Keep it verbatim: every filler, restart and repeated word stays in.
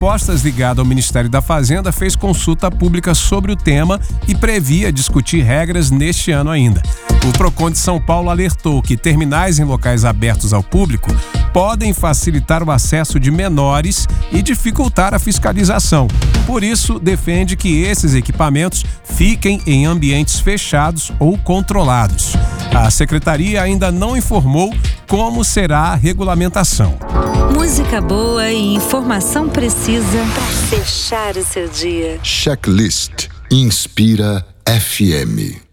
Apostas ligado ao Ministério da Fazenda fez consulta pública sobre o tema e previa discutir regras neste ano ainda. O Procon de São Paulo alertou que terminais em locais abertos ao público podem facilitar o acesso de menores e dificultar a fiscalização. Por isso, defende que esses equipamentos fiquem em ambientes fechados ou controlados. A secretaria ainda não informou como será a regulamentação. Música boa e informação precisa para fechar o seu dia. Checklist Inspira F M.